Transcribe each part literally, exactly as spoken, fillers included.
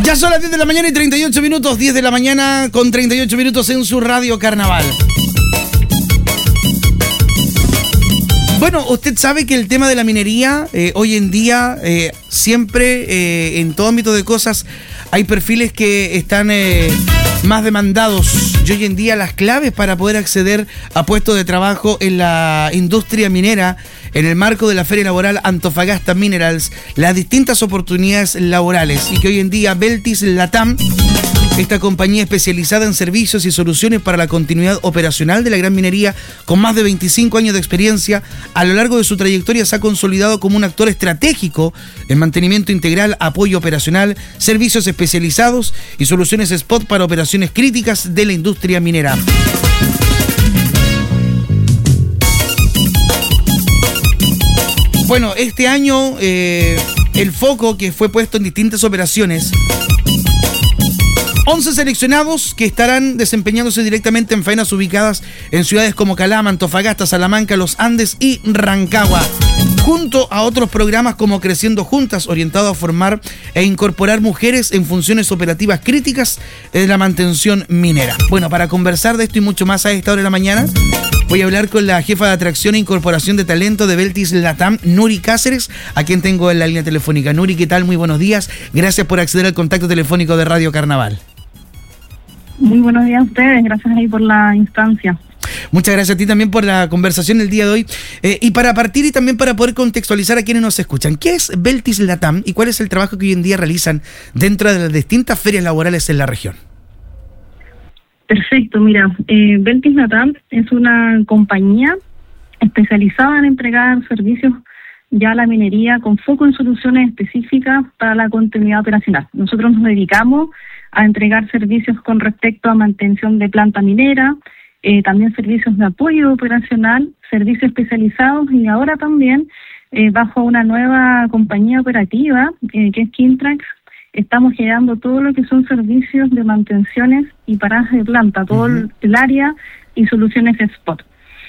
Ya son las diez de la mañana y treinta y ocho minutos, diez de la mañana con treinta y ocho minutos en su Radio Carnaval. Bueno, usted sabe que el tema de la minería, eh, hoy en día, eh, siempre, eh, en todo ámbito de cosas, hay perfiles que están eh, más demandados. Y hoy en día las claves para poder acceder a puestos de trabajo en la industria minera, en el marco de la Feria Laboral Antofagasta Minerals, las distintas oportunidades laborales, y que hoy en día Beltis Latam, esta compañía especializada en servicios y soluciones para la continuidad operacional de la gran minería, con más de veinticinco años de experiencia, a lo largo de su trayectoria se ha consolidado como un actor estratégico en mantenimiento integral, apoyo operacional, servicios especializados y soluciones spot para operaciones críticas de la industria minera. Bueno, este año eh, el foco que fue puesto en distintas operaciones, once seleccionados que estarán desempeñándose directamente en faenas ubicadas en ciudades como Calama, Antofagasta, Salamanca, Los Andes y Rancagua, junto a otros programas como Creciendo Juntas, orientado a formar e incorporar mujeres en funciones operativas críticas de la mantención minera. Bueno, para conversar de esto y mucho más a esta hora de la mañana, voy a hablar con la jefa de atracción e incorporación de talento de Beltis Latam, Nuri Cáceres, a quien tengo en la línea telefónica. Nuri, ¿qué tal? Muy buenos días. Gracias por acceder al contacto telefónico de Radio Carnaval. Muy buenos días a ustedes, gracias ahí por la instancia. Muchas gracias a ti también por la conversación el día de hoy. Eh, y para partir y también para poder contextualizar a quienes nos escuchan, ¿qué es Beltis Latam y cuál es el trabajo que hoy en día realizan dentro de las distintas ferias laborales en la región? Perfecto, mira, eh, Beltis Latam es una compañía especializada en entregar servicios ya a la minería con foco en soluciones específicas para la continuidad operacional. Nosotros nos dedicamos a entregar servicios con respecto a mantención de planta minera, eh, también servicios de apoyo operacional, servicios especializados y ahora también eh, bajo una nueva compañía operativa eh, que es Kintrax, estamos generando todo lo que son servicios de mantenciones y paradas de planta, todo uh-huh. el área y soluciones de spot.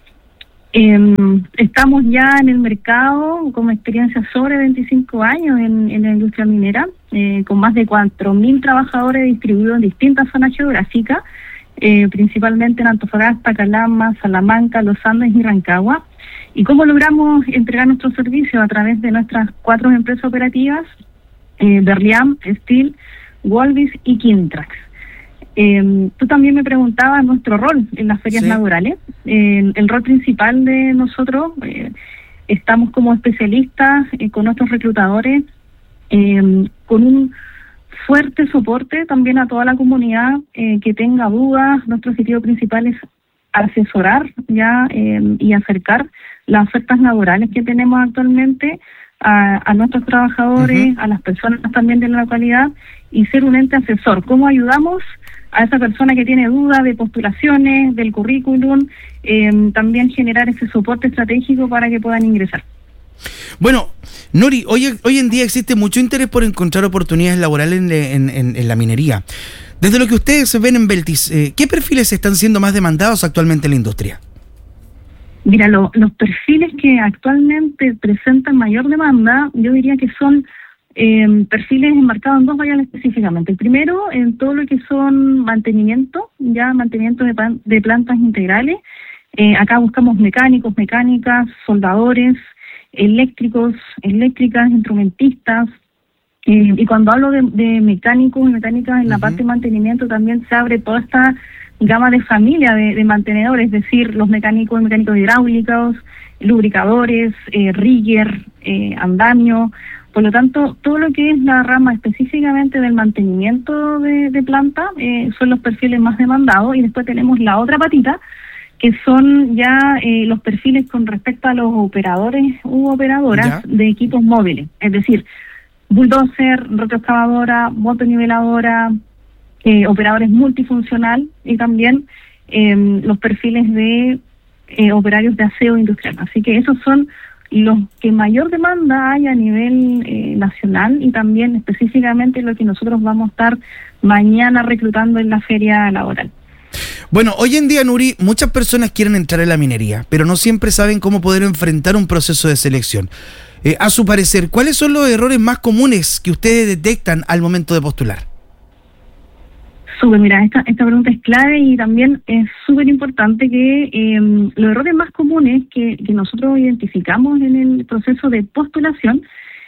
Eh, estamos ya en el mercado con experiencia sobre veinticinco años en, en la industria minera, eh, con más de cuatro mil trabajadores distribuidos en distintas zonas geográficas, eh, principalmente en Antofagasta, Calama, Salamanca, Los Andes y Rancagua. ¿Y cómo logramos entregar nuestros servicios? A través de nuestras cuatro empresas operativas, eh, Berliam, Steel, Wolvis y Kintrax. Eh, tú también me preguntabas nuestro rol en las ferias sí. laborales. Eh, el rol principal de nosotros, eh, estamos como especialistas eh, con nuestros reclutadores, eh, con un fuerte soporte también a toda la comunidad eh, que tenga dudas. Nuestro objetivo principal es asesorar ya eh, y acercar las ofertas laborales que tenemos actualmente a, a nuestros trabajadores, uh-huh. a las personas también de la localidad, y ser un ente asesor. ¿Cómo ayudamos a esa persona que tiene dudas de postulaciones, del currículum, eh, también generar ese soporte estratégico para que puedan ingresar? Bueno, Nuri, hoy, hoy en día existe mucho interés por encontrar oportunidades laborales en, en, en, en la minería. Desde lo que ustedes ven en Beltis, eh, ¿qué perfiles están siendo más demandados actualmente en la industria? Mira, lo, los perfiles que actualmente presentan mayor demanda, yo diría que son Eh, perfiles enmarcados en dos variables específicamente. El primero, en todo lo que son mantenimiento, ya mantenimiento de, pan, de plantas integrales. Eh, acá buscamos mecánicos, mecánicas, soldadores, eléctricos, eléctricas, instrumentistas. Eh, y cuando hablo de, de mecánicos y mecánicas en la uh-huh. parte de mantenimiento, también se abre toda esta gama de familia de, de mantenedores, es decir, los mecánicos y mecánicos hidráulicos, lubricadores, eh, rigger, eh, andamio. Por lo tanto, todo lo que es la rama específicamente del mantenimiento de, de planta eh, son los perfiles más demandados, y después tenemos la otra patita, que son ya eh, los perfiles con respecto a los operadores u operadoras ¿Ya? de equipos móviles, es decir, bulldozer, retroexcavadora, motoniveladora, eh, operadores multifuncional, y también eh, los perfiles de eh, operarios de aseo industrial. Así que esos son los que mayor demanda hay a nivel eh, nacional, y también específicamente lo que nosotros vamos a estar mañana reclutando en la feria laboral. Bueno, hoy en día, Nuri, muchas personas quieren entrar en la minería, pero no siempre saben cómo poder enfrentar un proceso de selección. Eh, a su parecer, ¿cuáles son los errores más comunes que ustedes detectan al momento de postular? Súper, mira, esta, esta pregunta es clave y también es súper importante que eh, los errores más comunes que, que nosotros identificamos en el proceso de postulación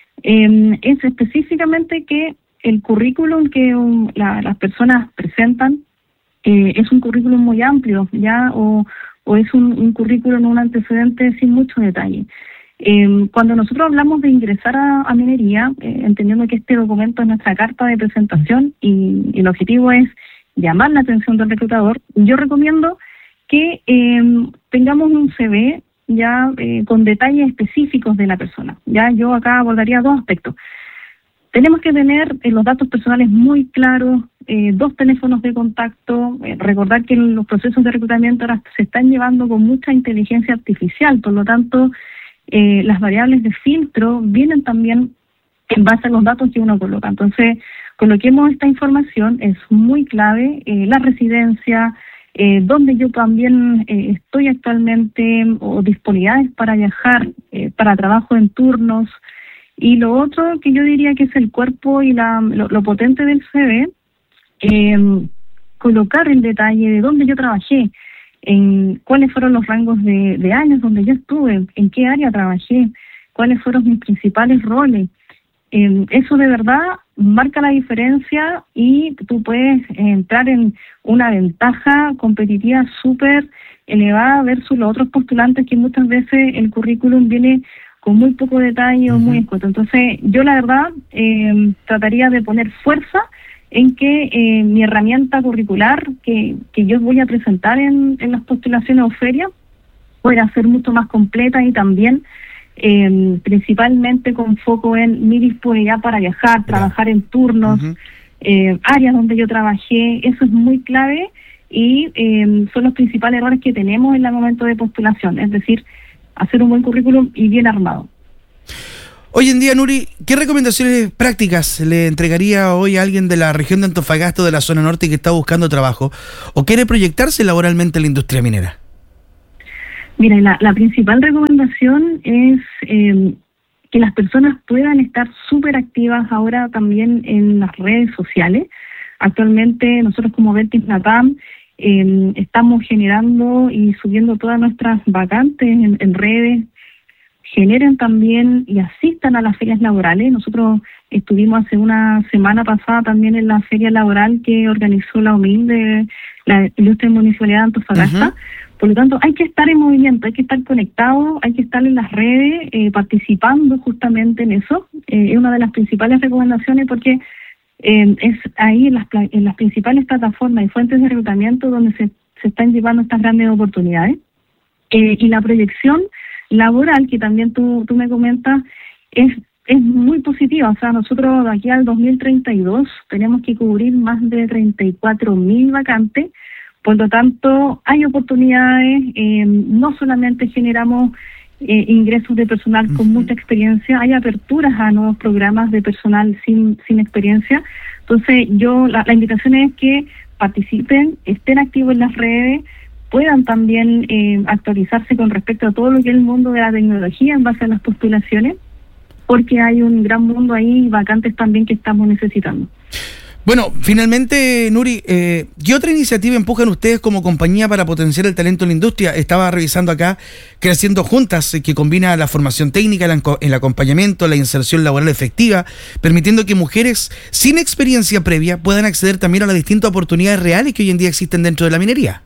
eh, es específicamente que el currículum que um, la, las personas presentan eh, es un currículum muy amplio, ya o, o es un, un currículum, un antecedente sin mucho detalle. Eh, cuando nosotros hablamos de ingresar a, a minería, eh, entendiendo que este documento es nuestra carta de presentación y, y el objetivo es llamar la atención del reclutador, yo recomiendo que eh, tengamos un C V ya eh, con detalles específicos de la persona. Ya yo acá abordaría dos aspectos. Tenemos que tener eh, los datos personales muy claros, eh, dos teléfonos de contacto, eh, recordar que los procesos de reclutamiento ahora se están llevando con mucha inteligencia artificial, por lo tanto, Eh, las variables de filtro vienen también en base a los datos que uno coloca. Entonces, coloquemos esta información, es muy clave, eh, la residencia, eh, donde yo también eh, estoy actualmente, o disponibilidades para viajar, eh, para trabajo en turnos. Y lo otro que yo diría que es el cuerpo y la, lo, lo potente del C V, eh, colocar el detalle de dónde yo trabajé, en cuáles fueron los rangos de, de años donde yo estuve, en qué área trabajé, cuáles fueron mis principales roles. Eh, eso de verdad marca la diferencia y tú puedes entrar en una ventaja competitiva súper elevada versus los otros postulantes que muchas veces el currículum viene con muy poco detalle o muy escueto. Entonces yo la verdad eh, trataría de poner fuerza en que eh, mi herramienta curricular que, que yo voy a presentar en, en las postulaciones o ferias pueda ser mucho más completa y también eh, principalmente con foco en mi disponibilidad para viajar, trabajar en turnos, uh-huh. eh, áreas donde yo trabajé. Eso es muy clave y eh, son los principales errores que tenemos en el momento de postulación, es decir, hacer un buen currículum y bien armado. Hoy en día, Nuri, ¿qué recomendaciones prácticas le entregaría hoy a alguien de la región de Antofagasta o de la zona norte que está buscando trabajo o quiere proyectarse laboralmente en la industria minera? Mira, la, la principal recomendación es eh, que las personas puedan estar súper activas ahora también en las redes sociales. Actualmente nosotros como Beltis Latam eh, estamos generando y subiendo todas nuestras vacantes en, en redes. Generen también y asistan a las ferias laborales. Nosotros estuvimos hace una semana pasada también en la feria laboral que organizó la O M I L de la Ilustre Municipalidad de Antofagasta. Uh-huh. Por lo tanto, hay que estar en movimiento, hay que estar conectados, hay que estar en las redes, eh, participando justamente en eso. Eh, es una de las principales recomendaciones porque eh, es ahí en las, en las principales plataformas y fuentes de reclutamiento donde se, se están llevando estas grandes oportunidades. Eh, y la proyección laboral, que también tú, tú me comentas, es, es muy positiva. O sea, nosotros de aquí al dos mil treinta y dos tenemos que cubrir más de treinta y cuatro mil vacantes. Por lo tanto, hay oportunidades. Eh, no solamente generamos eh, ingresos de personal con uh-huh. mucha experiencia, hay aperturas a nuevos programas de personal sin, sin experiencia. Entonces, yo la, la invitación es que participen, estén activos en las redes, puedan también eh, actualizarse con respecto a todo lo que es el mundo de la tecnología en base a las postulaciones, porque hay un gran mundo ahí y vacantes también que estamos necesitando. Bueno, finalmente, Nuri, eh, ¿qué otra iniciativa empujan ustedes como compañía para potenciar el talento en la industria? Estaba revisando acá, Creciendo Juntas, eh, que combina la formación técnica, el, el acompañamiento, la inserción laboral efectiva, permitiendo que mujeres sin experiencia previa puedan acceder también a las distintas oportunidades reales que hoy en día existen dentro de la minería.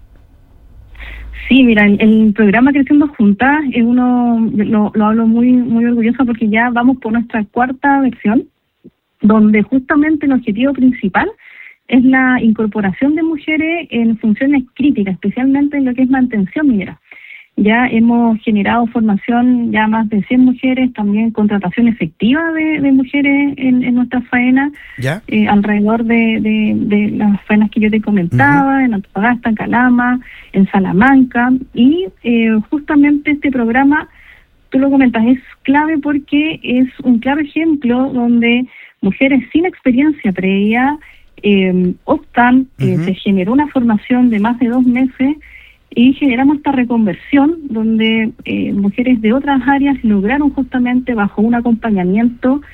Sí, mira, el, el programa Creciendo Juntas es uno, lo, lo hablo muy muy orgullosa porque ya vamos por nuestra cuarta versión, donde justamente el objetivo principal es la incorporación de mujeres en funciones críticas, especialmente en lo que es mantención minera. Ya hemos generado formación ya más de cien mujeres, también contratación efectiva de, de mujeres en, en nuestras faenas, eh, alrededor de, de, de las faenas que yo te comentaba, uh-huh. en Antofagasta, en Calama, en Salamanca, y eh, justamente este programa, tú lo comentas, es clave porque es un claro ejemplo donde mujeres sin experiencia previa eh, optan, eh, uh-huh. se generó una formación de más de dos meses y generamos esta reconversión donde eh, mujeres de otras áreas lograron justamente bajo un acompañamiento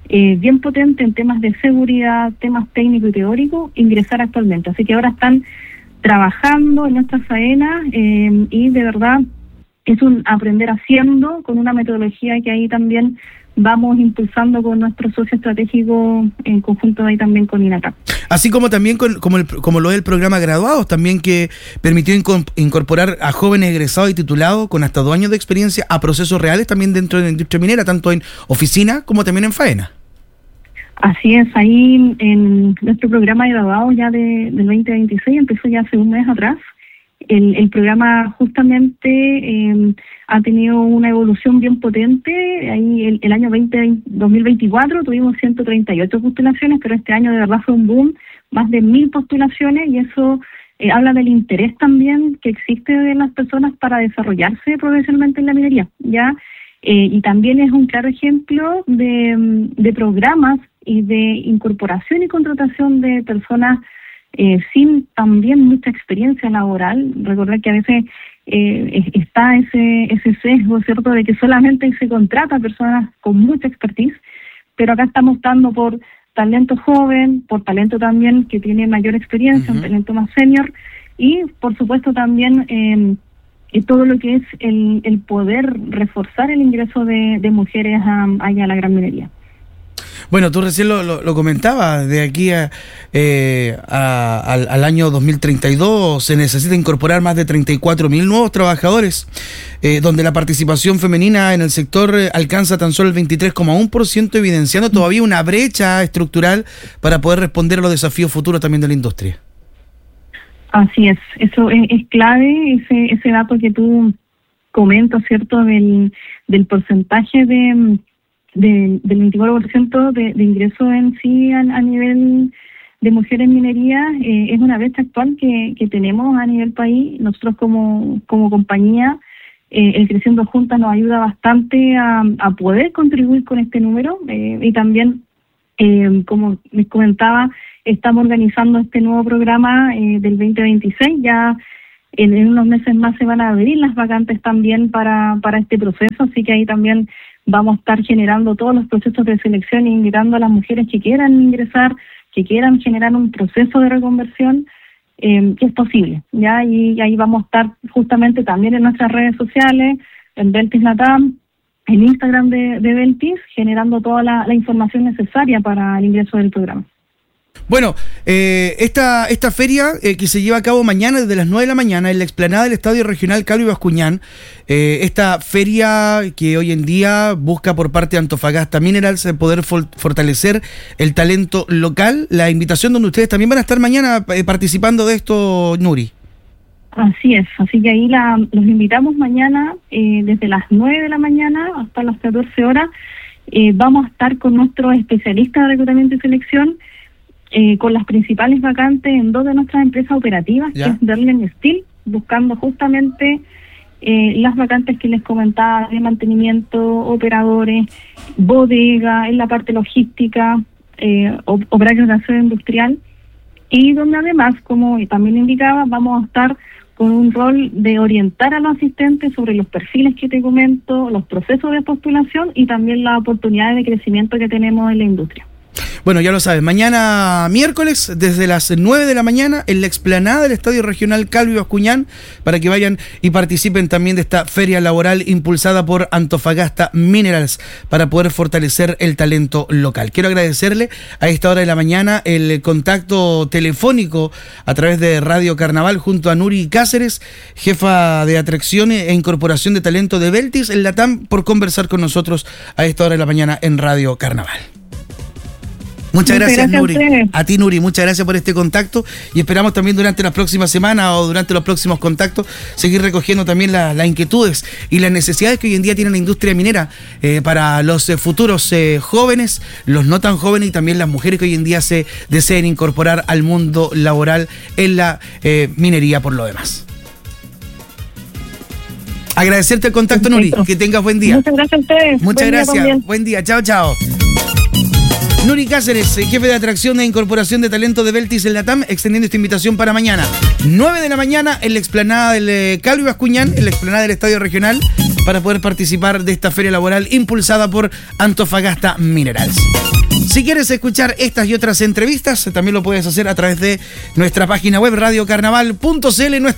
eh, bien potente en temas de seguridad, temas técnicos y teóricos, ingresar actualmente. Así que ahora están trabajando en nuestra faena eh, y de verdad es un aprender haciendo con una metodología que ahí también vamos impulsando con nuestro socio estratégico en conjunto ahí también con INACAP. Así como también con, como, el, como lo es el programa Graduados, también que permitió incorporar a jóvenes egresados y titulados con hasta dos años de experiencia a procesos reales también dentro de la industria minera, tanto en oficina como también en faena. Así es, ahí en nuestro programa de graduados ya de, del veinte veintiséis empezó ya hace un mes atrás. El, el programa justamente eh, ha tenido una evolución bien potente. Ahí el, el año dos mil veinticuatro tuvimos ciento treinta y ocho postulaciones, pero este año de verdad fue un boom, más de mil postulaciones, y eso eh, habla del interés también que existe de las personas para desarrollarse profesionalmente en la minería, ya eh, y también es un claro ejemplo de, de programas y de incorporación y contratación de personas Eh, sin también mucha experiencia laboral. Recordar que a veces eh, está ese ese sesgo, ¿cierto?, de que solamente se contrata a personas con mucha expertise, pero acá estamos optando por talento joven, por talento también que tiene mayor experiencia, uh-huh. un talento más senior, y por supuesto también eh, y todo lo que es el, el poder reforzar el ingreso de, de mujeres a, allá a la gran minería. Bueno, tú recién lo, lo, lo comentabas, de aquí a, eh, a, al, al año dos mil treinta y dos se necesita incorporar más de treinta y cuatro mil nuevos trabajadores, eh, donde la participación femenina en el sector eh, alcanza tan solo el veintitrés coma uno por ciento, evidenciando todavía una brecha estructural para poder responder a los desafíos futuros también de la industria. Así es, eso es, es clave, ese ese dato que tú comentas, ¿cierto?, del, del porcentaje de... De, del veinticuatro por ciento de, de ingreso en sí a, a nivel de mujeres en minería, eh, es una brecha actual que, que tenemos a nivel país. Nosotros como, como compañía, eh, el Creciendo Juntas nos ayuda bastante a, a poder contribuir con este número eh, y también, eh, como les comentaba, estamos organizando este nuevo programa eh, del veinte veintiséis. Ya en, en unos meses más se van a abrir las vacantes también para, para este proceso, así que ahí también vamos a estar generando todos los procesos de selección e invitando a las mujeres que quieran ingresar, que quieran generar un proceso de reconversión, eh, que es posible, ¿ya? Y, y ahí vamos a estar justamente también en nuestras redes sociales, en Beltis Latam, en Instagram de, de Beltis, generando toda la, la información necesaria para el ingreso del programa. Bueno, eh, esta esta feria eh, que se lleva a cabo mañana desde las nueve de la mañana en la explanada del Estadio Regional Calvo Bascuñán, eh, esta feria que hoy en día busca por parte de Antofagasta Minerals poder for- fortalecer el talento local, la invitación donde ustedes también van a estar mañana eh, participando de esto, Nuri. Así es, así que ahí la, los invitamos mañana eh, desde las nueve de la mañana hasta las catorce horas, eh, vamos a estar con nuestros especialistas de reclutamiento y selección, Eh, con las principales vacantes en dos de nuestras empresas operativas, ¿ya?, que es Berlin Steel, buscando justamente eh, las vacantes que les comentaba de mantenimiento, operadores, bodega, en la parte logística, eh, operarios de aseo industrial, y donde además, como también indicaba, vamos a estar con un rol de orientar a los asistentes sobre los perfiles que te comento, los procesos de postulación y también las oportunidades de crecimiento que tenemos en la industria. Bueno, ya lo sabes, mañana miércoles desde las nueve de la mañana en la explanada del Estadio Regional Calvo Bascuñán, para que vayan y participen también de esta feria laboral impulsada por Antofagasta Minerals para poder fortalecer el talento local. Quiero agradecerle a esta hora de la mañana el contacto telefónico a través de Radio Carnaval junto a Nuri Cáceres, jefa de atracción e incorporación de talento de Beltis en Latam, por conversar con nosotros a esta hora de la mañana en Radio Carnaval. Muchas, muchas gracias, gracias, Nuri. A, a ti, Nuri, muchas gracias por este contacto y esperamos también durante las próximas semanas o durante los próximos contactos seguir recogiendo también la, las inquietudes y las necesidades que hoy en día tiene la industria minera eh, para los eh, futuros eh, jóvenes, los no tan jóvenes y también las mujeres que hoy en día se deseen incorporar al mundo laboral en la eh, minería por lo demás. Agradecerte el contacto, perfecto, Nuri, que tengas buen día. Muchas gracias a ustedes. Muchas buen gracias, día buen día, chao, chao. Nuri Cáceres, jefe de atracción e incorporación de talento de Beltis en Latam, extendiendo esta invitación para mañana. nueve de la mañana en la explanada del eh, Calvo Bascuñán, en la explanada del Estadio Regional, para poder participar de esta feria laboral impulsada por Antofagasta Minerals. Si quieres escuchar estas y otras entrevistas, también lo puedes hacer a través de nuestra página web radio carnaval punto c l, nuestro